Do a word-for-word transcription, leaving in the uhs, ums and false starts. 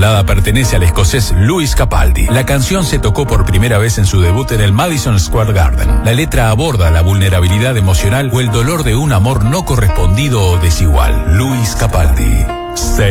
balada pertenece al escocés Lewis Capaldi. La canción se tocó por primera vez en su debut en el Madison Square Garden. La letra aborda la vulnerabilidad emocional o el dolor de un amor no correspondido o desigual. Lewis Capaldi. Stay